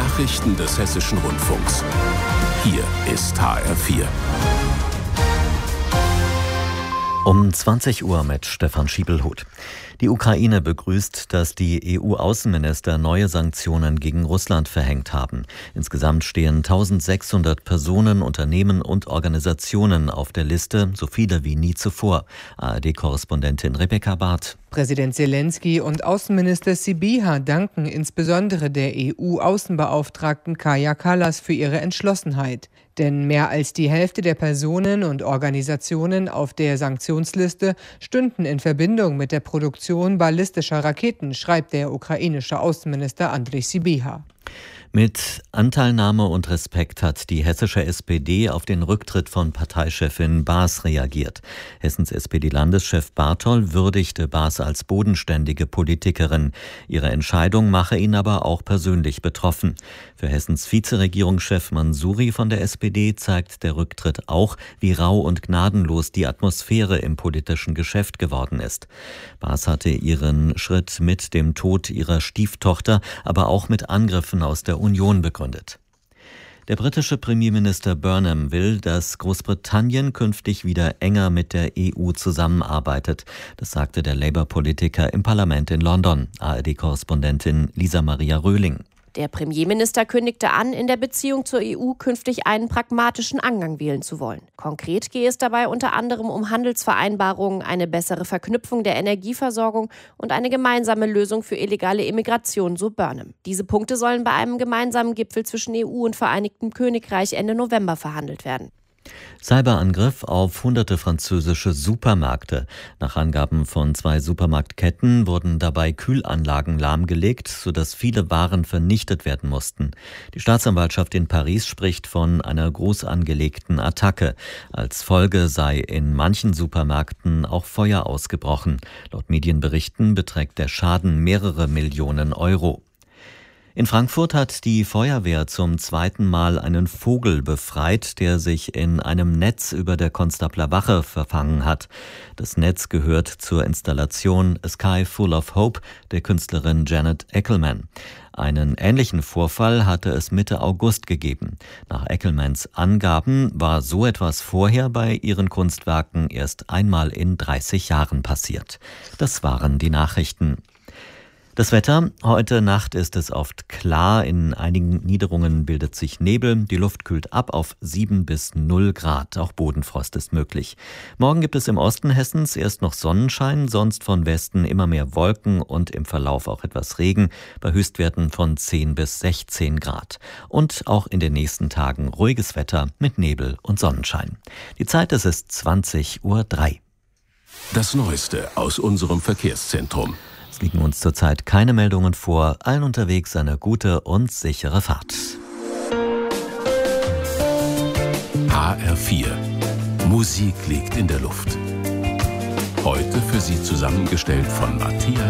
Nachrichten des Hessischen Rundfunks. Hier ist HR4. Um 20 Uhr mit Stefan Schiebelhuth. Die Ukraine begrüßt, dass die EU-Außenminister neue Sanktionen gegen Russland verhängt haben. Insgesamt stehen 1600 Personen, Unternehmen und Organisationen auf der Liste, so viele wie nie zuvor. ARD-Korrespondentin Rebecca Barth. Präsident Zelensky und Außenminister Sybiha danken insbesondere der EU-Außenbeauftragten Kaja Kallas für ihre Entschlossenheit. Denn mehr als die Hälfte der Personen und Organisationen auf der Sanktionsliste stünden in Verbindung mit der Produktion ballistischer Raketen, schreibt der ukrainische Außenminister Andrej Sybiha. Mit Anteilnahme und Respekt hat die hessische SPD auf den Rücktritt von Parteichefin Baas reagiert. Hessens SPD-Landeschef Bartol würdigte Baas als bodenständige Politikerin. Ihre Entscheidung mache ihn aber auch persönlich betroffen. Für Hessens Vizeregierungschef Mansouri von der SPD zeigt der Rücktritt auch, wie rau und gnadenlos die Atmosphäre im politischen Geschäft geworden ist. Baas hatte ihren Schritt mit dem Tod ihrer Stieftochter, aber auch mit Angriffen aus der Union begründet. Der britische Premierminister Burnham will, dass Großbritannien künftig wieder enger mit der EU zusammenarbeitet. Das sagte der Labour-Politiker im Parlament in London. ARD-Korrespondentin Lisa Maria Röhling. Der Premierminister kündigte an, in der Beziehung zur EU künftig einen pragmatischen Angang wählen zu wollen. Konkret gehe es dabei unter anderem um Handelsvereinbarungen, eine bessere Verknüpfung der Energieversorgung und eine gemeinsame Lösung für illegale Immigration, so Burnham. Diese Punkte sollen bei einem gemeinsamen Gipfel zwischen EU und Vereinigtem Königreich Ende November verhandelt werden. Cyberangriff auf hunderte französische Supermärkte. Nach Angaben von 2 Supermarktketten wurden dabei Kühlanlagen lahmgelegt, sodass viele Waren vernichtet werden mussten. Die Staatsanwaltschaft in Paris spricht von einer groß angelegten Attacke. Als Folge sei in manchen Supermärkten auch Feuer ausgebrochen. Laut Medienberichten beträgt der Schaden mehrere Millionen Euro. In Frankfurt hat die Feuerwehr zum 2. Mal einen Vogel befreit, der sich in einem Netz über der Konstabler Wache verfangen hat. Das Netz gehört zur Installation A Sky Full of Hope der Künstlerin Janet Eckelman. Einen ähnlichen Vorfall hatte es Mitte August gegeben. Nach Eckelmans Angaben war so etwas vorher bei ihren Kunstwerken erst einmal in 30 Jahren passiert. Das waren die Nachrichten. Das Wetter. Heute Nacht ist es oft klar. In einigen Niederungen bildet sich Nebel. Die Luft kühlt ab auf 7 bis 0 Grad. Auch Bodenfrost ist möglich. Morgen gibt es im Osten Hessens erst noch Sonnenschein, sonst von Westen immer mehr Wolken und im Verlauf auch etwas Regen bei Höchstwerten von 10 bis 16 Grad. Und auch in den nächsten Tagen ruhiges Wetter mit Nebel und Sonnenschein. Die Zeit ist 20:03 Uhr. Das Neueste aus unserem Verkehrszentrum. Es liegen uns zurzeit keine Meldungen vor. Allen unterwegs eine gute und sichere Fahrt. HR4. Musik liegt in der Luft. Heute für Sie zusammengestellt von Matthias